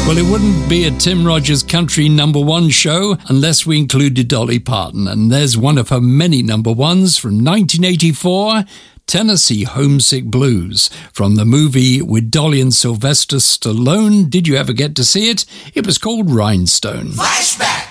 Well, it wouldn't be a Tim Rogers Country #1 show unless we included Dolly Parton, and there's one of her many #1s from 1984, Tennessee Homesick Blues, from the movie with Dolly and Sylvester Stallone. Did you ever get to see it? It was called Rhinestone. Flashback!